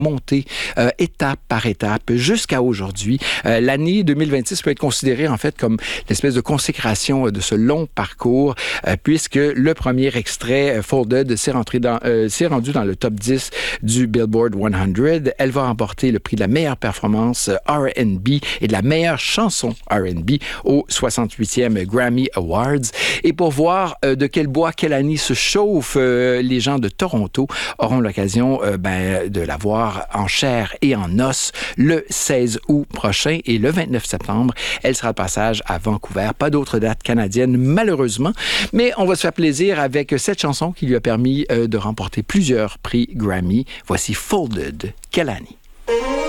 monter étape par étape jusqu'à aujourd'hui. L'année 2026 peut être considérée en fait comme l'espèce de consécration de ce long parcours puisque le premier extrait, Folded, s'est rendu dans le top 10 du Billboard 100. Elle va remporter le prix de la meilleure performance R&B et de la meilleure chanson R&B au 68e Grammy Awards. Et pour voir de quel bois, quelle année se chauffe, les gens de Toronto auront l'occasion de la voir en chair et en os le 16 août prochain et le 29 septembre, elle sera de passage à Vancouver. Pas d'autres dates canadiennes, malheureusement, mais on va se faire plaisir avec cette chanson qui lui a permis de remporter plusieurs prix Grammy. Voici Folded. Quelle année?